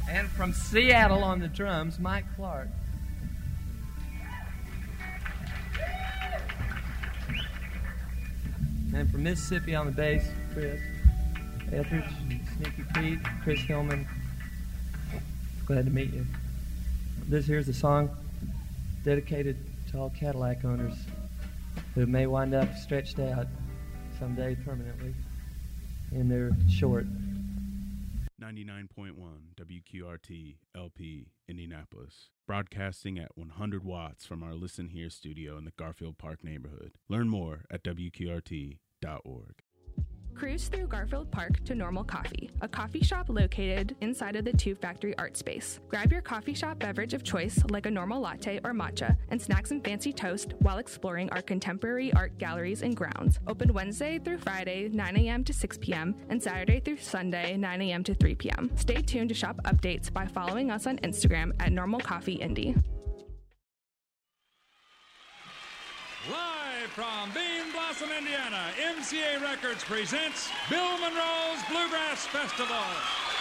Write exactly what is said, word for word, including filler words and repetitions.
And from Seattle on the drums, Mike Clark. And from Mississippi on the bass, Chris Etheridge, Sneaky Pete, Chris Hillman. Glad to meet you. This here's a song dedicated to all Cadillac owners who may wind up stretched out someday permanently in their short. ninety-nine point one W Q R T L P Indianapolis, broadcasting at one hundred watts from our Listen Here studio in the Garfield Park neighborhood. Learn more at W Q R T dot org. Cruise through Garfield Park to Normal Coffee, a coffee shop located inside of the Tube Factory art space. Grab your coffee shop beverage of choice like a normal latte or matcha and snack some fancy toast while exploring our contemporary art galleries and grounds. Open Wednesday through Friday, nine a.m. to six p.m. and Saturday through Sunday, nine a.m. to three p.m. Stay tuned to shop updates by following us on Instagram at Normal Coffee Indy. Live from Bean Blossom, Indiana, M C A Records presents Bill Monroe's Bluegrass Festival.